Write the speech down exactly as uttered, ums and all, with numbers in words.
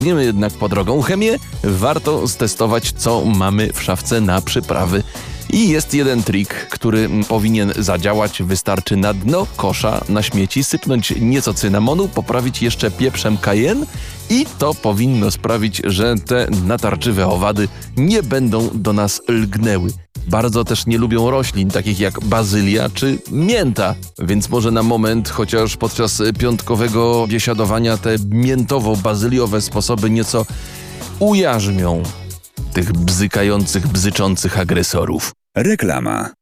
Sięgniemy jednak po drogą chemię, warto stestować, co mamy w szafce na przyprawy. I jest jeden trik, który powinien zadziałać. Wystarczy na dno kosza na śmieci sypnąć nieco cynamonu, poprawić jeszcze pieprzem cayenne i to powinno sprawić, że te natarczywe owady nie będą do nas lgnęły. Bardzo też nie lubią roślin, takich jak bazylia czy mięta, więc może na moment, chociaż podczas piątkowego biesiadowania te miętowo-bazyliowe sposoby nieco ujarzmią tych bzykających, bzyczących agresorów. Reklama.